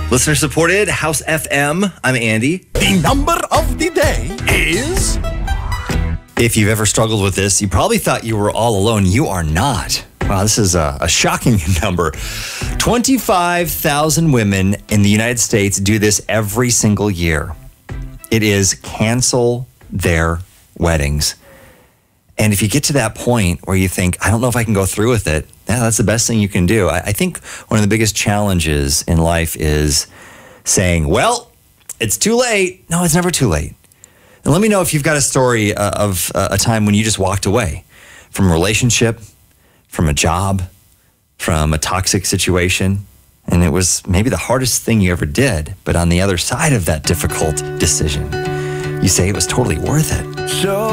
Listener supported, House FM. I'm Andy. The number of the day is... If you've ever struggled with this, you probably thought you were all alone. You are not. Wow, this is a shocking number. 25,000 women in the United States do this every single year. It is cancel their weddings. And if you get to that point where you think, I don't know if I can go through with it, yeah, that's the best thing you can do. I think one of the biggest challenges in life is saying, well, it's too late. No, it's never too late. And let me know if you've got a story of a time when you just walked away from a relationship, from a job, from a toxic situation. And it was maybe the hardest thing you ever did. But on the other side of that difficult decision, you say it was totally worth it.